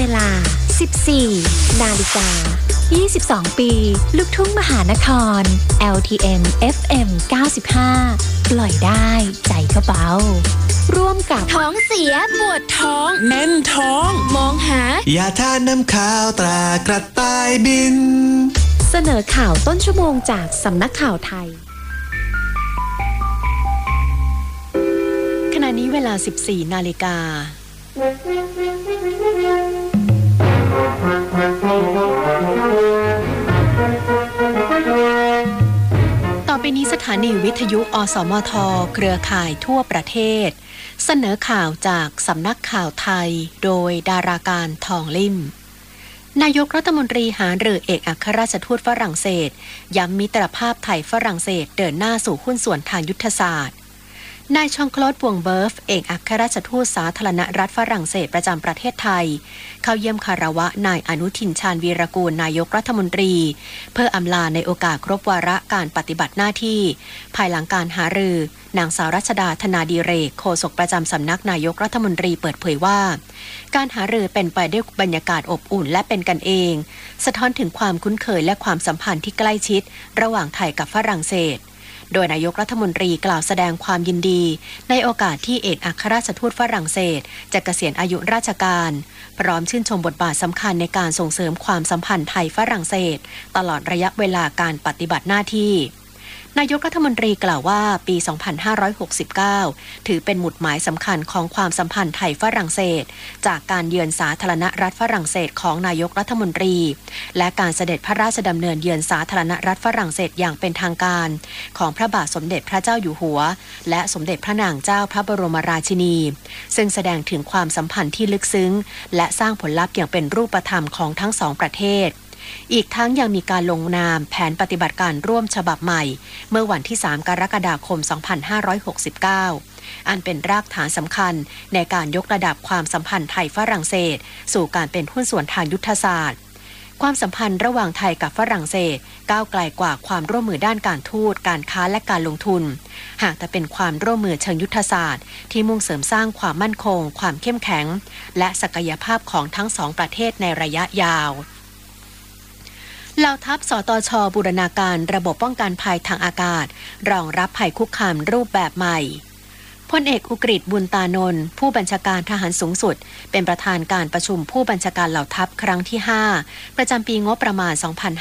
ลา 14 นาฬิกา 22 ปีลูกทุ่งมหานคร LTM FM 95 ปล่อยได้ใจก็เบาร่วมกับท้องเสียปวดท้องแน่นท้องมองหายาทาน้ำข้าวตรากระต่ายบินเสนอข่าวต้นชั่วโมงจากสำนักข่าวไทยขณะนี้เวลา 14 นาฬิกาต่อไปนี้สถานีวิทยุอสมทเครือข่ายทั่วประเทศเสนอข่าวจากสำนักข่าวไทยโดยดาราการทองลิ่มนายกรัฐมนตรีหารือเอกอัครราชทูตฝรั่งเศสย้ำมิตรภาพไทยฝรั่งเศสเดินหน้าสู่หุ้นส่วนทางยุทธศาสตร์นายชองคลอด วงเบิร์ฟเอกอัครราชทูตสาธารณรัฐฝรั่งเศสประจำประเทศไทยเข้าเยี่ยมคารวะนายอนุทินชาญวีรกูลนายกรัฐมนตรีเพื่ออำลาในโอกาสครบวาระการปฏิบัติหน้าที่ภายหลังการหารือนางสาวรัชดาธนาดิเรกโฆษกประจำสำนักนายกรัฐมนตรีเปิดเผยว่าการหารือเป็นไปด้วยบรรยากาศอบอุ่นและเป็นกันเองสะท้อนถึงความคุ้นเคยและความสัมพันธ์ที่ใกล้ชิดระหว่างไทยกับฝรั่งเศสโดยนายกรัฐมนตรีกล่าวแสดงความยินดีในโอกาสที่เอกอัครราชทูตฝรั่งเศสจะเกษียณอายุราชการพร้อมชื่นชมบทบาทสำคัญในการส่งเสริมความสัมพันธ์ไทยฝรั่งเศสตลอดระยะเวลาการปฏิบัติหน้าที่นายกรัฐมนตรีกล่าวว่าปี 2569 ถือเป็นหมุดหมายสำคัญของความสัมพันธ์ไทยฝรั่งเศสจากการเยือนสาธารณรัฐฝรั่งเศสของนายกรัฐมนตรีและการเสด็จพระราชดำเนินเยือนสาธารณรัฐฝรั่งเศสอย่างเป็นทางการของพระบาทสมเด็จพระเจ้าอยู่หัวและสมเด็จพระนางเจ้าพระบรมราชินีซึ่งแสดงถึงความสัมพันธ์ที่ลึกซึ้งและสร้างผลลัพธ์อย่างเป็นรูปธรรมของทั้งสองประเทศอีกทั้งยังมีการลงนามแผนปฏิบัติการร่วมฉบับใหม่เมื่อวันที่ 3 กรกฎาคม 2569 อันเป็นรากฐานสำคัญในการยกระดับความสัมพันธ์ไทยฝรั่งเศสสู่การเป็นหุ้นส่วนทางยุทธศาสตร์ความสัมพันธ์ระหว่างไทยกับฝรั่งเศสก้าวไกลกว่าความร่วมมือด้านการทูตการค้าและการลงทุนหากแต่เป็นความร่วมมือเชิงยุทธศาสตร์ที่มุ่งเสริมสร้างความมั่นคงความเข้มแข็งและศักยภาพของทั้งสองประเทศในระยะยาวเหล่าทัพสตช.บูรณาการระบบป้องกันภัยทางอากาศรองรับภัยคุกคามรูปแบบใหม่พลเอกอุกฤษ บุญตานนท์ผู้บัญชาการทหารสูงสุดเป็นประธานการประชุมผู้บัญชาการเหล่าทัพครั้งที่ 5 ประจำปีงบประมาณ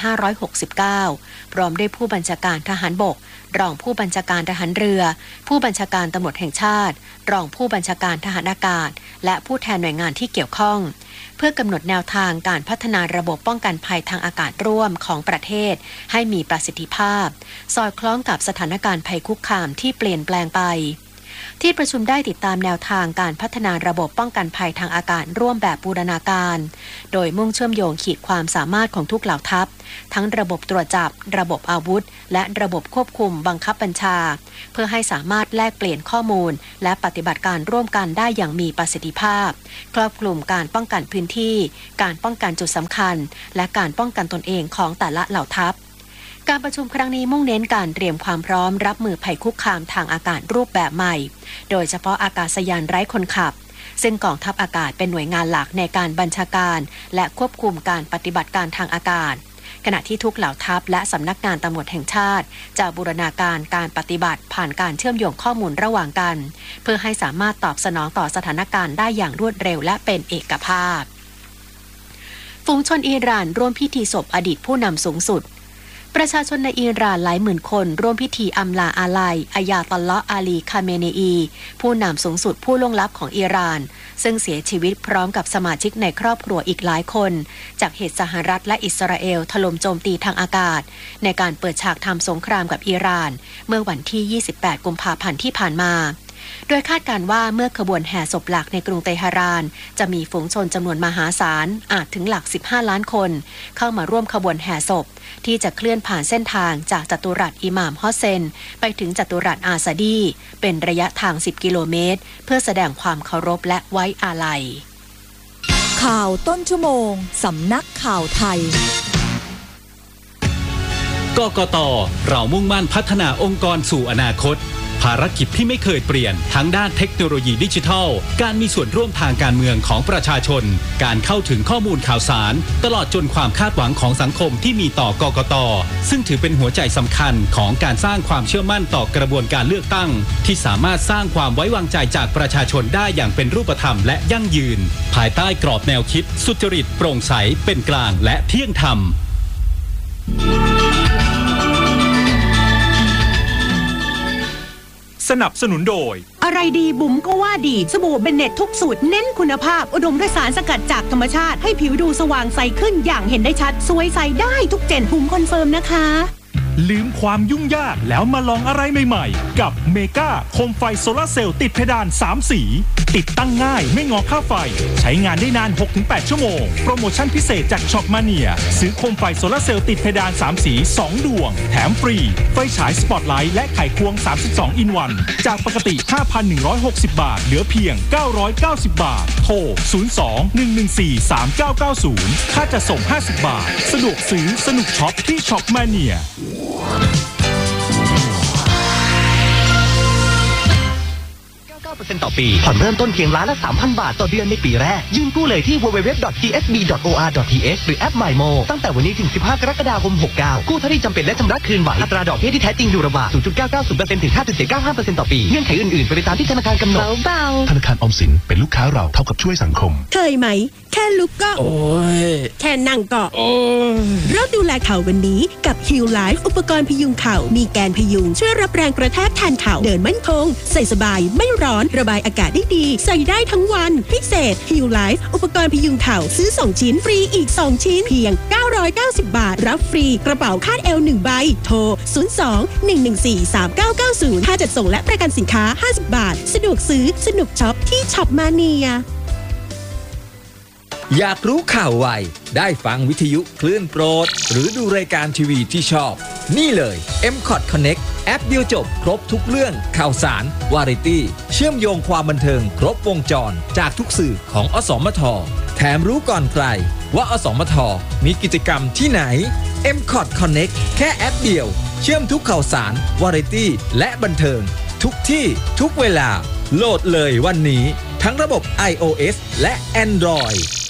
2569 พร้อมด้วยผู้บัญชาการทหารบกรองผู้บัญชาการทหารเรือผู้บัญชาการตำรวจแห่งชาติรองผู้บัญชาการทหารอากาศและผู้แทนหน่วยงานที่เกี่ยวข้องเพื่อกำหนดแนวทางการพัฒนาระบบป้องกันภัยทางอากาศร่วมของประเทศให้มีประสิทธิภาพสอดคล้องกับสถานการณ์ภัยคุกคามที่เปลี่ยนแปลงไปที่ประชุมได้ติดตามแนวทางการพัฒนาระบบป้องกันภัยทางอากาศร่วมแบบบูรณาการโดยมุ่งเชื่อมโยงขีดความสามารถของทุกเหล่าทัพทั้งระบบตรวจจับระบบอาวุธและระบบควบคุมบังคับบัญชาเพื่อให้สามารถแลกเปลี่ยนข้อมูลและปฏิบัติการร่วมกันได้อย่างมีประสิทธิภาพครอบคลุมการป้องกันพื้นที่การป้องกันจุดสำคัญและการป้องกันตนเองของแต่ละเหล่าทัพการประชุมครั้งนี้มุ่งเน้นการเตรียมความพร้อมรับมือภัยคุกคามทางอากาศรูปแบบใหม่โดยเฉพาะอากาศยานไร้คนขับซึ่งกองทัพอากาศเป็นหน่วยงานหลักในการบัญชาการและควบคุมการปฏิบัติการทางอากาศขณะที่ทุกเหล่าทัพและสำนักงานตำรวจแห่งชาติจะบูรณาการการปฏิบัติผ่านการเชื่อมโยงข้อมูลระหว่างกันเพื่อให้สามารถตอบสนองต่อสถานการณ์ได้อย่างรวดเร็วและเป็นเอกภาพฝูงชนอิหร่านร่วมพิธีศพอดีตผู้นำสูงสุดประชาชนในอิหร่านหลายหมื่นคนร่วมพิธีอำลาอาลัยอายาตอลลอฮ์อาลีคาเมเนอีผู้นำสูงสุดผู้ล่วงลับของอิหร่านซึ่งเสียชีวิตพร้อมกับสมาชิกในครอบครัวอีกหลายคนจากเหตุสหรัฐและอิสราเอลถล่มโจมตีทางอากาศในการเปิดฉากทำสงครามกับอิหร่านเมื่อวันที่ 28 กุมภาพันธ์ที่ผ่านมาโดยคาดการว่าเมื่อขบวนแห่ศพหลักในกรุงเตหะรานจะมีฝูงชนจำนวนมหาศาลอาจถึงหลัก15 ล้านคนเข้ามาร่วมขบวนแห่ศพที่จะเคลื่อนผ่านเส้นทางจากจัตุรัสอิหม่ามฮอสเซนไปถึงจัตุรัสอาซาดีเป็นระยะทาง10 กิโลเมตรเพื่อแสดงความเคารพและไว้อาลัยข่าวต้นชั่วโมงสำนักข่าวไทยกกต.เรามุ่งมั่นพัฒนาองค์กรสู่อนาคตภารกิจที่ไม่เคยเปลี่ยนทั้งด้านเทคโนโลยีดิจิทัลการมีส่วนร่วมทางการเมืองของประชาชนการเข้าถึงข้อมูลข่าวสารตลอดจนความคาดหวังของสังคมที่มีต่อกกต.ซึ่งถือเป็นหัวใจสำคัญของการสร้างความเชื่อมั่นต่อกระบวนการเลือกตั้งที่สามารถสร้างความไว้วางใจจากประชาชนได้อย่างเป็นรูปธรรมและยั่งยืนภายใต้กรอบแนวคิดสุจริตโปร่งใสเป็นกลางและเที่ยงธรรมสนับสนุนโดยอะไรดีบุ๋มก็ว่าดีสบู่เบนเน็ตทุกสูตรเน้นคุณภาพอุดมด้วยสารสกัดจากธรรมชาติให้ผิวดูสว่างใสขึ้นอย่างเห็นได้ชัดสวยใสได้ทุกเจนบุ๋มคอนเฟิร์มนะคะลืมความยุ่งยากแล้วมาลองอะไรใหม่ๆกับเมกาโคมไฟโซลาร์เซลล์ติดเพดาน3สีติดตั้งง่ายไม่งอค่าไฟใช้งานได้นาน 6-8 ชั่วโมงโปรโมชั่นพิเศษจากช็อปมาเนียซื้อโคมไฟโซลาร์เซลล์ติดเพดาน3สี2ดวงแถมฟรีไฟฉายสปอตไลท์และไขควง32 อินวันจากปกติ 5,160 บาทเหลือเพียง990 บาทโทร 02-114-3990 ค่าจัดส่ง50 บาทสะดวกซื้อสนุกช็อปที่ช็อปมาเนีย 9% ต่อปีผ่อนเริ่มต้นเพียงล้านละ 3,000 บาทต่อเดือนในปีแรกยื่นกู้เลยที่ www.gsb.or.th หรือแอป MyMo ตั้งแต่วันนี้ถึง15 กรกฎาคม 69กู้เท่าที่จำเป็นและชำระคืนไหวอัตราดอกเบี้ยที่แท้จริงอยู่ระหว่าง 0.990% ถึง 5.795% ต่อปีเงื่อนไขอื่นๆไปตามที่ธนาคารกำหนดเบาธนาคารออมสินเป็นลูกค้าเราเท่ากับช่วยสังคมเคยไหมแค่ลุกก็โอ้ยแค่นั่งก็โอ้ยเริ่มดูแลเข่าวันนี้กับ Heal Life อุปกรณ์พยุงเข่ามีแกนพยุงช่วยรับแรงกระแทกแทนเข่าเดินมั่นคงใส่สบายไม่ร้อนระบายอากาศได้ดีใส่ได้ทั้งวันพิเศษ Heal Life อุปกรณ์พยุงเข่าซื้อ2ชิ้นฟรีอีก2ชิ้นเพียง990 บาทรับฟรีกระเป๋าคาดเอว1ใบโทร 02-114-3990 ค่าจัดส่งและประกันสินค้า50 บาทสะดวกซื้อสนุกช็อปที่ช็อปมาเนียอยากรู้ข่าวไวได้ฟังวิทยุคลื่นโปรดหรือดูรายการทีวีที่ชอบนี่เลย M-Cot Connect แอปเดียวจบครบทุกเรื่องข่าวสารวาไรตี้เชื่อมโยงความบันเทิงครบวงจรจากทุกสื่อของอสมทแถมรู้ก่อนใครว่าอสมทมีกิจกรรมที่ไหน M-Cot Connect แค่แอปเดียวเชื่อมทุกข่าวสารวาไรตี้และบันเทิงทุกที่ทุกเวลาโหลดเลยวันนี้ทั้งระบบ iOS และ Android